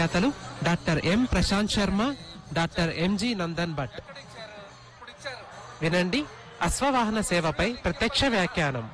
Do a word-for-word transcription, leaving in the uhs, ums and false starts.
వ్యాఖ్యాతలు doctor M Prashanth Sharma, doctor MG Nandan Bhatt. వినండి అశ్వవాహన సేవపై ప్రత్యక్ష వ్యాఖ్యానం.